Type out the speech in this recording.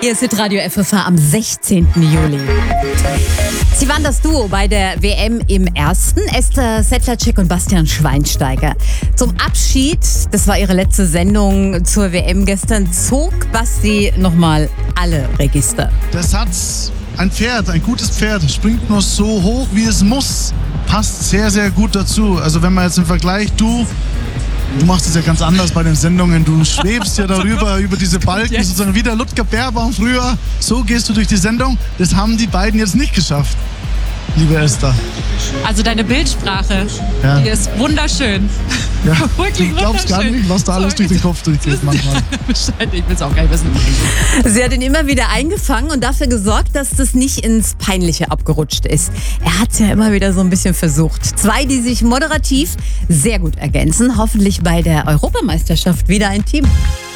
Ihr ist Radio FFH am 16. Juli. Sie waren das Duo bei der WM im Ersten, Esther Sedlacek und Bastian Schweinsteiger. Zum Abschied, das war ihre letzte Sendung zur WM gestern, zog Basti nochmal alle Register. Das hat ein Pferd, ein gutes Pferd, springt nur so hoch, wie es muss. Passt sehr, sehr gut dazu. Also wenn man jetzt im Vergleich, du machst es ja ganz anders bei den Sendungen. Du schwebst ja darüber, über diese Balken, sozusagen wie der Ludger Beerbaum früher. So gehst du durch die Sendung. Das haben die beiden jetzt nicht geschafft, liebe Esther. Also deine Bildsprache, Ja. die ist wunderschön. Ja, Wirklich du glaubst gar wunderschön. nicht, was da alles durch den Kopf durchgeht manchmal. Ich will es auch gar nicht wissen. Sie hat ihn immer wieder eingefangen und dafür gesorgt, dass das nicht ins Peinliche abgerutscht ist. Er hat es ja immer wieder so ein bisschen versucht. Zwei, die sich moderativ sehr gut ergänzen. Hoffentlich bei der Europameisterschaft wieder ein Team.